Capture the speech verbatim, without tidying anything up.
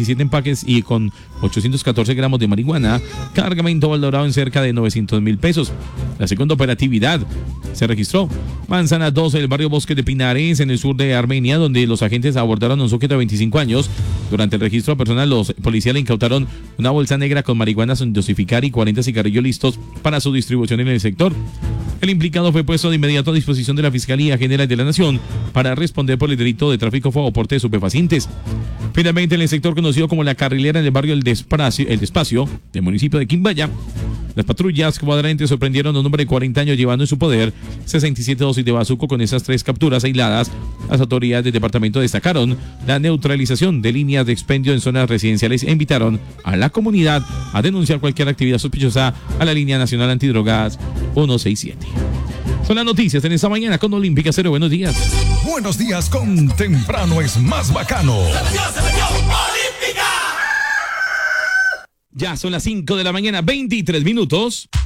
veintisiete empaques y con ochocientos catorce gramos de marihuana, cargamento valorado en cerca de novecientos mil pesos. La segunda operatividad se registró Manzana dos, el barrio Bosque de Pinares, en el sur de Armenia, donde los agentes abordaron a un sujeto de veinticinco años. Durante el registro personal, los policías le incautaron una bolsa negra con marihuana sin dosificar y cuarenta cigarrillos listos para su distribución en el sector. El implicado fue puesto de inmediato a disposición de la Fiscalía General de la Nación para responder por el delito de tráfico o porte de estupefacientes. Finalmente, en el sector conocido como La Carrilera, en el barrio El Despacio, el Despacio del municipio de Quimbaya, las patrullas cuadrantes sorprendieron a un hombre de cuarenta años llevando en su poder sesenta y siete dosis de bazuco. Con esas tres capturas aisladas, las autoridades del departamento destacaron la neutralización de líneas de expendio en zonas residenciales e invitaron a la comunidad a denunciar cualquier actividad sospechosa a la línea nacional antidrogas ciento sesenta y siete. Son las noticias en esta mañana con Olímpica Cero. Buenos días. Buenos días con Temprano es más bacano. ¡Se metió, se metió! ¡Olímpica! Ya son las cinco de la mañana, veintitrés minutos.